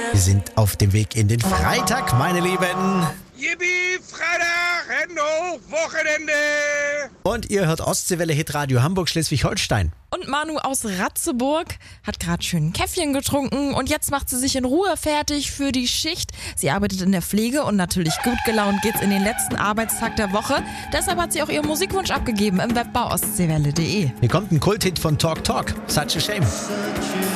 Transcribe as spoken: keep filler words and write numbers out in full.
Wir sind auf dem Weg in den Freitag, meine Lieben. Yippie, Freitag, Hände hoch, Wochenende. Und ihr hört Ostseewelle Hitradio Hamburg Schleswig-Holstein. Und Manu aus Ratzeburg hat gerade schön ein Käffchen getrunken und jetzt macht sie sich in Ruhe fertig für die Schicht. Sie arbeitet in der Pflege und natürlich gut gelaunt geht's in den letzten Arbeitstag der Woche. Deshalb hat sie auch ihren Musikwunsch abgegeben im Web bei ostseewelle punkt de. Hier kommt ein Kulthit von Talk Talk. Such a Shame.